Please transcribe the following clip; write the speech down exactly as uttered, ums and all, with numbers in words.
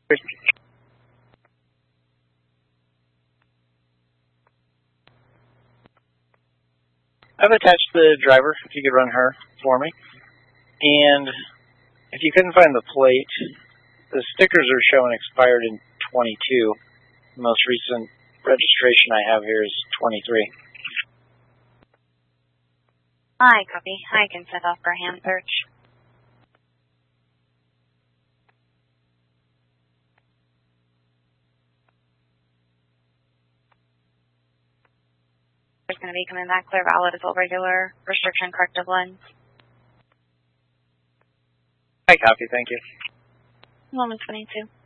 I've attached the driver, if you could run her for me. And if you couldn't find the plate, the stickers are showing expired in twenty-two. The most recent registration I have here is twenty-three. Hi, copy. I can set off for a hand search. There's going to be coming back clear valid as all regular restriction corrective lens. I copy, thank you. Moment twenty-two.